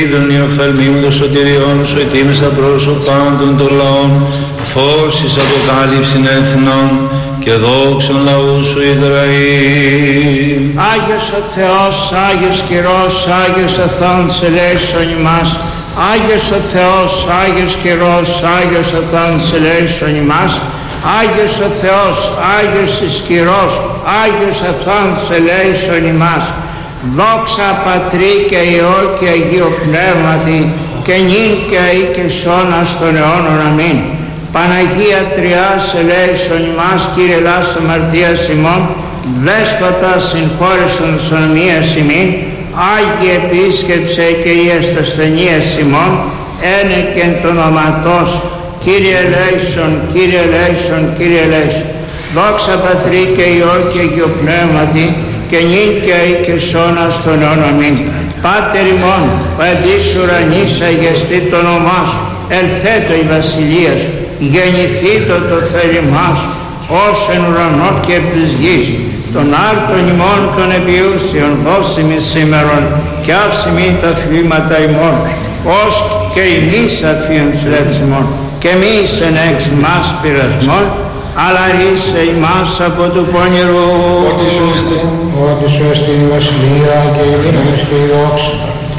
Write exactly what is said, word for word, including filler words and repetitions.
Είδων οφθαλμίμων σωτηριών σου ετοίμησα πρόσωπαν των λαών, φως εις αποκάλυψην εθνών και δόξον λαού σου Ισραήλ. Άγιος ο Θεός, Άγιος Κυρός, Άγιος Αθώντης ελέησον ημάς. Άγιος ο Θεός, Άγιος Κυρός, Άγιος Αθώντης ελέησον ημάς. Άγιος ο Θεός, Άγιος Ισκυρός, Άγιος Αθώντης ελέησον ημάς. Δόξα Πατρί και Υιό και Αγίο Πνεύματι και νυν και αεί και σώνα στον αιώνων αμήν. Παναγία Τριάς ελέησον ημάς, Κύριε ελάς αμαρτίας ημών, Δέσποτα συγχώρησον της ονομίας ημίν, Άγιε επίσκεψε και οι ασθενείες ημών, ένε και εν το ονοματός, Κύριε ελέησον, Κύριε ελέησον, Κύριε ελέησον. Δόξα Πατρί και Υιό και Αγίο Πνεύματι και νυν και αεί και σώνα στον αιώνων αμήν. Πάτερ ημών, που εν της ουρανής αγιαστεί το όνομά σου, ελθέτω η βασιλεία σου, γεννηθήτω το θέλημά σου, ως εν ουρανό και επ' της γης. Των άρτων ημών των επιούσιων δώσει μη σήμερον και άψη μη τα φυλήματα ημών, ως και ημείς αφίων της λέξης ημών, και μη εισεν εξ μας πειρασμών, αλλά ρίσε ημάς από του πονηρού. Ότι σου εστί, ότι σου εστί η βασιλεία και η δύναμη και η δόξα